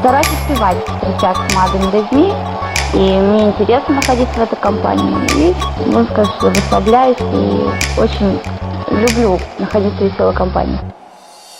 стараюсь успевать встречаться с молодыми людьми, и мне интересно находиться в этой компании. И можно сказать, что расслабляюсь и очень люблю находиться в веселой компании.